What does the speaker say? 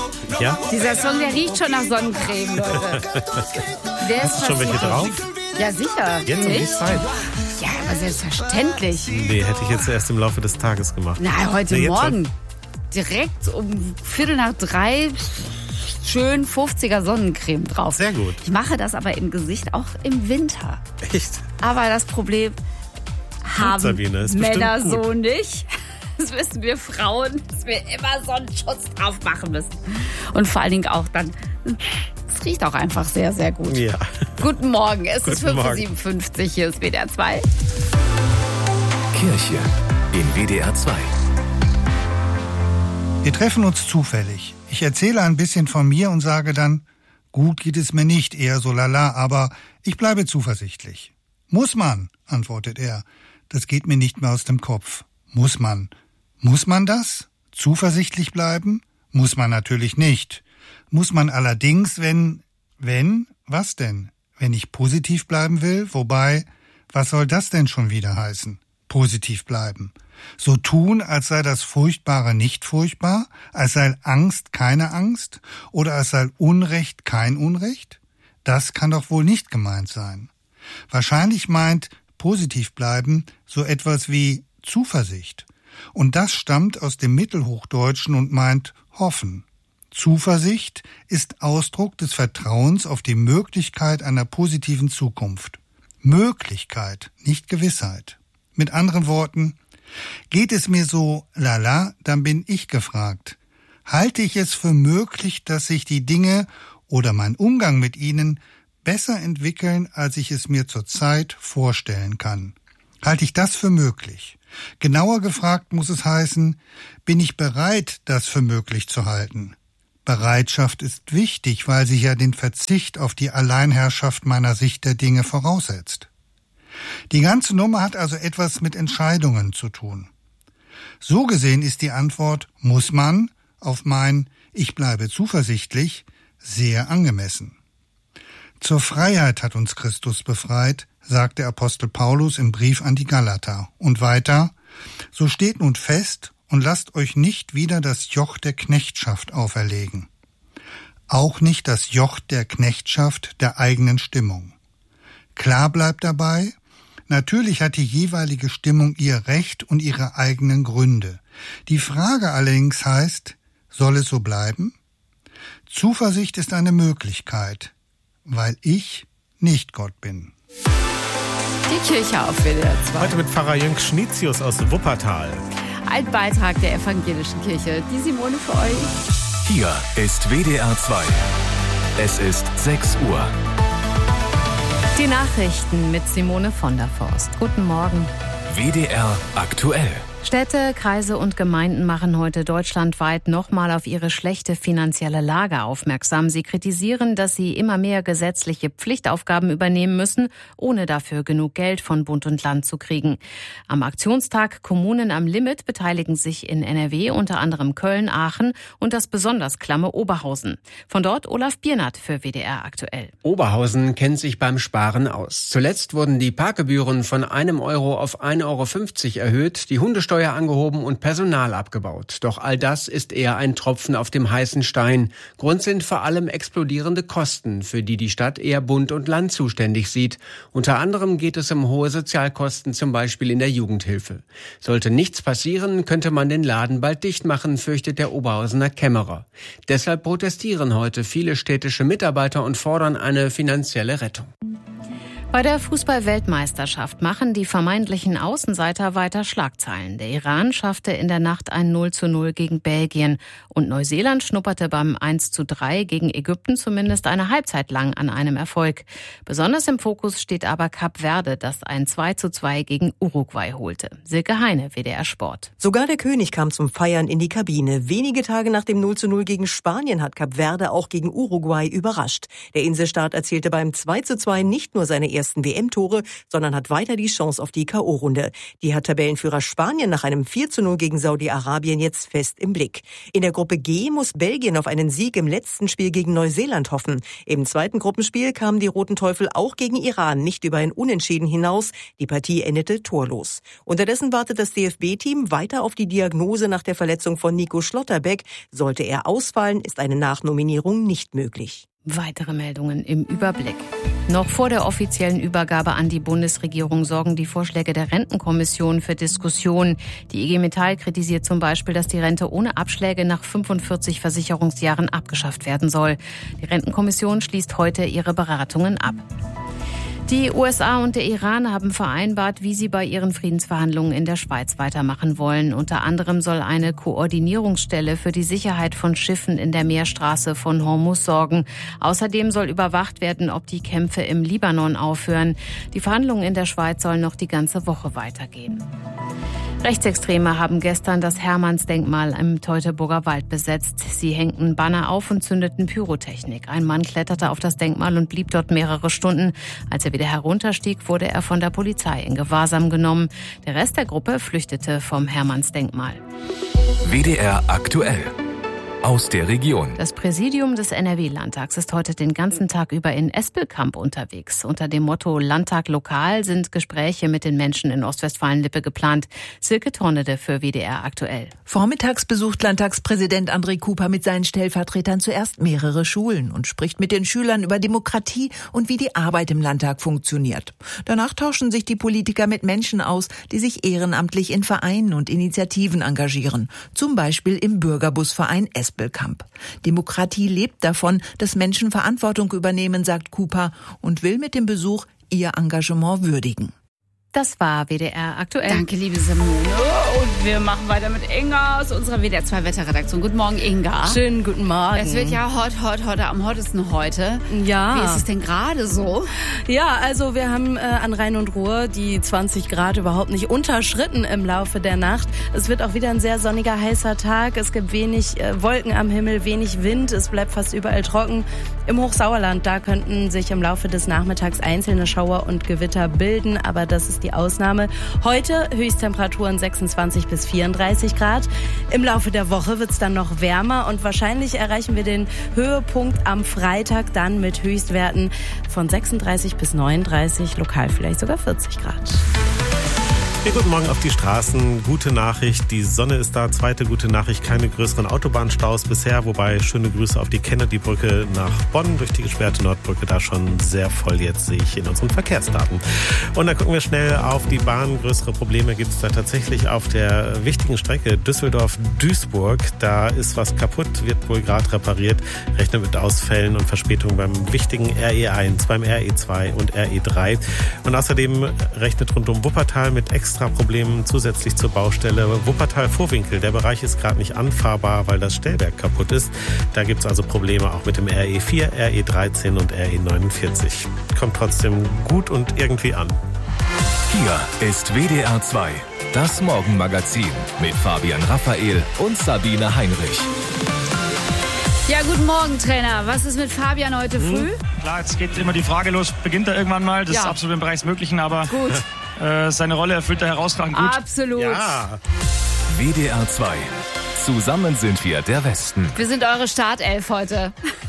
Ja? Dieser Song, der riecht schon nach Sonnencreme, Leute. Hast du schon welche drauf? Ja, sicher. Jetzt um die Zeit? Ja, aber selbstverständlich. Nee, hätte ich jetzt erst im Laufe des Tages gemacht. Na, heute jetzt Morgen. schon? Direkt um 2:45 schön 50er Sonnencreme drauf. Sehr gut. Ich mache das aber im Gesicht auch im Winter. Echt? Aber das Problem haben Sabine, ist Männer bestimmt gut. so nicht. Das wissen wir Frauen, dass wir immer Sonnenschutz drauf machen müssen. Und vor allen Dingen auch dann, es riecht auch einfach sehr, sehr gut. Ja. Guten Morgen, es ist Guten Morgen. 5:57 Uhr, hier ist WDR 2. Kirche in WDR 2. Wir treffen uns zufällig. Ich erzähle ein bisschen von mir und sage dann, gut geht es mir nicht, eher so lala, aber ich bleibe zuversichtlich. Muss man, antwortet er. Das geht mir nicht mehr aus dem Kopf. Muss man. Muss man das? Zuversichtlich bleiben? Muss man natürlich nicht. Muss man allerdings, wenn, was denn? Wenn ich positiv bleiben will? Wobei, was soll das denn schon wieder heißen? Positiv bleiben. So tun, als sei das Furchtbare nicht furchtbar, als sei Angst keine Angst oder als sei Unrecht kein Unrecht? Das kann doch wohl nicht gemeint sein. Wahrscheinlich meint positiv bleiben so etwas wie Zuversicht. Und das stammt aus dem Mittelhochdeutschen und meint hoffen. Zuversicht ist Ausdruck des Vertrauens auf die Möglichkeit einer positiven Zukunft. Möglichkeit, nicht Gewissheit. Mit anderen Worten, geht es mir so lala, dann bin ich gefragt. Halte ich es für möglich, dass sich die Dinge oder mein Umgang mit ihnen besser entwickeln, als ich es mir zurzeit vorstellen kann? Halte ich das für möglich? Genauer gefragt muss es heißen, bin ich bereit, das für möglich zu halten? Bereitschaft ist wichtig, weil sie ja den Verzicht auf die Alleinherrschaft meiner Sicht der Dinge voraussetzt. Die ganze Nummer hat also etwas mit Entscheidungen zu tun. So gesehen ist die Antwort muss man auf mein Ich bleibe zuversichtlich sehr angemessen. Zur Freiheit hat uns Christus befreit, sagt der Apostel Paulus im Brief an die Galater. Und weiter, so steht nun fest und lasst euch nicht wieder das Joch der Knechtschaft auferlegen. Auch nicht das Joch der Knechtschaft der eigenen Stimmung. Klar bleibt dabei, natürlich hat die jeweilige Stimmung ihr Recht und ihre eigenen Gründe. Die Frage allerdings heißt, soll es so bleiben? Zuversicht ist eine Möglichkeit, weil ich nicht Gott bin. Die Kirche auf WDR 2. Heute mit Pfarrer Jürgen Schnitzius aus Wuppertal. Ein Beitrag der evangelischen Kirche. Die Simone für euch. Hier ist WDR 2. Es ist 6 Uhr. Die Nachrichten mit Simone von der Forst. Guten Morgen. WDR aktuell. Städte, Kreise und Gemeinden machen heute deutschlandweit nochmal auf ihre schlechte finanzielle Lage aufmerksam. Sie kritisieren, dass sie immer mehr gesetzliche Pflichtaufgaben übernehmen müssen, ohne dafür genug Geld von Bund und Land zu kriegen. Am Aktionstag Kommunen am Limit beteiligen sich in NRW unter anderem Köln, Aachen und das besonders klamme Oberhausen. Von dort Olaf Biernat für WDR aktuell. Oberhausen kennt sich beim Sparen aus. Zuletzt wurden die Parkgebühren von 1 Euro auf 1,50 Euro erhöht, die Hundesteuer angehoben und Personal abgebaut. Doch all das ist eher ein Tropfen auf dem heißen Stein. Grund sind vor allem explodierende Kosten, für die die Stadt eher Bund und Land zuständig sieht. Unter anderem geht es um hohe Sozialkosten, zum Beispiel in der Jugendhilfe. Sollte nichts passieren, könnte man den Laden bald dicht machen, fürchtet der Oberhausener Kämmerer. Deshalb protestieren heute viele städtische Mitarbeiter und fordern eine finanzielle Rettung. Bei der Fußball-Weltmeisterschaft machen die vermeintlichen Außenseiter weiter Schlagzeilen. Der Iran schaffte in der Nacht ein 0:0 gegen Belgien und Neuseeland schnupperte beim 1:3 gegen Ägypten zumindest eine Halbzeit lang an einem Erfolg. Besonders im Fokus steht aber Kap Verde, das ein 2:2 gegen Uruguay holte. Silke Heine, WDR Sport. Sogar der König kam zum Feiern in die Kabine. Wenige Tage nach dem 0:0 gegen Spanien hat Kap Verde auch gegen Uruguay überrascht. Der Inselstaat erzielte beim 2:2 nicht nur seine erste ersten WM-Tore, sondern hat weiter die Chance auf die K.O.-Runde. Die hat Tabellenführer Spanien nach einem 4:0 gegen Saudi-Arabien jetzt fest im Blick. In der Gruppe G muss Belgien auf einen Sieg im letzten Spiel gegen Neuseeland hoffen. Im zweiten Gruppenspiel kamen die Roten Teufel auch gegen Iran nicht über ein Unentschieden hinaus. Die Partie endete torlos. Unterdessen wartet das DFB-Team weiter auf die Diagnose nach der Verletzung von Nico Schlotterbeck. Sollte er ausfallen, ist eine Nachnominierung nicht möglich. Weitere Meldungen im Überblick. Noch vor der offiziellen Übergabe an die Bundesregierung sorgen die Vorschläge der Rentenkommission für Diskussionen. Die IG Metall kritisiert zum Beispiel, dass die Rente ohne Abschläge nach 45 Versicherungsjahren abgeschafft werden soll. Die Rentenkommission schließt heute ihre Beratungen ab. Die USA und der Iran haben vereinbart, wie sie bei ihren Friedensverhandlungen in der Schweiz weitermachen wollen. Unter anderem soll eine Koordinierungsstelle für die Sicherheit von Schiffen in der Meerstraße von Hormuz sorgen. Außerdem soll überwacht werden, ob die Kämpfe im Libanon aufhören. Die Verhandlungen in der Schweiz sollen noch die ganze Woche weitergehen. Rechtsextreme haben gestern das Hermannsdenkmal im Teutoburger Wald besetzt. Sie hängten Banner auf und zündeten Pyrotechnik. Ein Mann kletterte auf das Denkmal und blieb dort mehrere Stunden. Als er wieder herunterstieg, wurde er von der Polizei in Gewahrsam genommen. Der Rest der Gruppe flüchtete vom Hermannsdenkmal. WDR aktuell. Aus der Region. Das Präsidium des NRW-Landtags ist heute den ganzen Tag über in Espelkamp unterwegs. Unter dem Motto Landtag lokal sind Gespräche mit den Menschen in Ostwestfalen-Lippe geplant. Silke Tornede für WDR aktuell. Vormittags besucht Landtagspräsident André Kuper mit seinen Stellvertretern zuerst mehrere Schulen und spricht mit den Schülern über Demokratie und wie die Arbeit im Landtag funktioniert. Danach tauschen sich die Politiker mit Menschen aus, die sich ehrenamtlich in Vereinen und Initiativen engagieren. Zum Beispiel im Bürgerbusverein Espelkamp. Demokratie lebt davon, dass Menschen Verantwortung übernehmen, sagt Kuper, und will mit dem Besuch ihr Engagement würdigen. Das war WDR aktuell. Danke, liebe Simone. Und wir machen weiter mit Inga aus unserer WDR 2 Wetterredaktion. Guten Morgen, Inga. Schönen guten Morgen. Es wird ja hot, am hottesten heute. Ja. Wie ist es denn gerade so? Ja, also wir haben an Rhein und Ruhr die 20 Grad überhaupt nicht unterschritten im Laufe der Nacht. Es wird auch wieder ein sehr sonniger, heißer Tag. Es gibt wenig Wolken am Himmel, wenig Wind. Es bleibt fast überall trocken. Im Hochsauerland, da könnten sich im Laufe des Nachmittags einzelne Schauer und Gewitter bilden, aber das ist die Ausnahme. Heute Höchsttemperaturen 26 bis 34 Grad. Im Laufe der Woche wird es dann noch wärmer und wahrscheinlich erreichen wir den Höhepunkt am Freitag dann mit Höchstwerten von 36 bis 39, lokal vielleicht sogar 40 Grad. Ja, guten Morgen auf die Straßen. Gute Nachricht, die Sonne ist da. Zweite gute Nachricht, keine größeren Autobahnstaus bisher. Wobei, schöne Grüße auf die Kennedy-Brücke nach Bonn durch die gesperrte Nordbrücke. Da schon sehr voll jetzt, sehe ich in unseren Verkehrsdaten. Und dann gucken wir schnell auf die Bahn. Größere Probleme gibt es da tatsächlich auf der wichtigen Strecke Düsseldorf-Duisburg. Da ist was kaputt, wird wohl gerade repariert. Rechnet mit Ausfällen und Verspätungen beim wichtigen RE1, beim RE2 und RE3. Und außerdem rechnet rund um Wuppertal mit extra Problemen zusätzlich zur Baustelle. Wuppertal-Vorwinkel, der Bereich ist gerade nicht anfahrbar, weil das Stellwerk kaputt ist. Da gibt es also Probleme auch mit dem RE4, RE13 und RE49. Kommt trotzdem gut und irgendwie an. Hier ist WDR 2, das Morgenmagazin mit Fabian Raphael und Sabine Heinrich. Ja, guten Morgen, Trainer. Was ist mit Fabian heute früh? Klar, jetzt geht immer die Frage los, beginnt er irgendwann mal? Das ist absolut im Bereich des Möglichen, aber gut. Seine Rolle erfüllt er herausragend gut. Absolut. Ja. WDR 2. Zusammen sind wir der Westen. Wir sind eure Startelf heute.